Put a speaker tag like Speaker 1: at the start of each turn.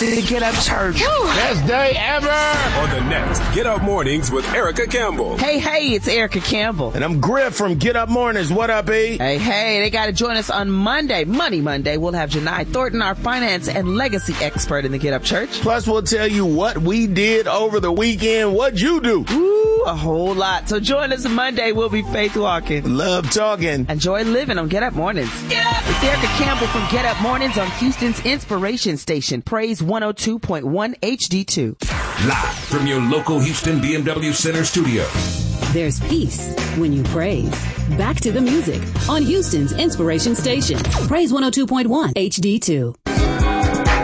Speaker 1: The Get Up Church.
Speaker 2: Best day ever.
Speaker 3: On the next Get Up Mornings with Erica Campbell.
Speaker 1: Hey, it's Erica Campbell.
Speaker 2: And I'm Griff from Get Up Mornings. What up, E?
Speaker 1: Hey, they got to join us on Monday, Money Monday. We'll have Janai Thornton, our finance and legacy expert in the Get Up Church.
Speaker 2: Plus, we'll tell you what we did over the weekend. What'd you do?
Speaker 1: Ooh, a whole lot. So join us Monday. We'll be faith walking.
Speaker 2: Love talking.
Speaker 1: Enjoy living on Get Up Mornings. Get up! It's Erica Campbell from Get Up Mornings on Houston's Inspiration Station, Praise 102.1 HD2.
Speaker 4: Live from your local Houston BMW Center studio.
Speaker 5: There's peace when you praise. Back to the music on Houston's Inspiration Station, Praise 102.1 HD2.